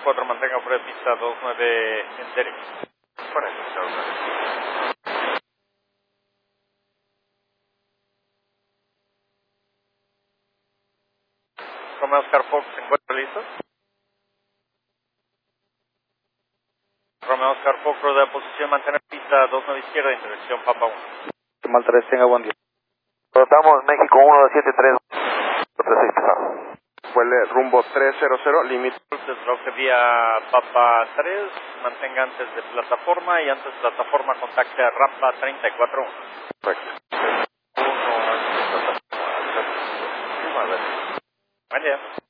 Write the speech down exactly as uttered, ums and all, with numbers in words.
cuatro, mantenga fuera de pista dos nueve en derecho. Fuera de pista dos nueve. Romeo Oscar Fox, ¿se encuentra listo? Romeo Oscar Fox, rodea de posición, mantener pista dos nueve izquierda en dirección Papa uno. Mal tres, tenga buen día. Rotamos México uno siete tres tres seis pesado. Vuele rumbo tres cero cero, límite. Desbloque vía Papa tres, mantenga antes de plataforma y antes de plataforma contacte a rampa treinta y cuatro uno. Correcto. Buen día.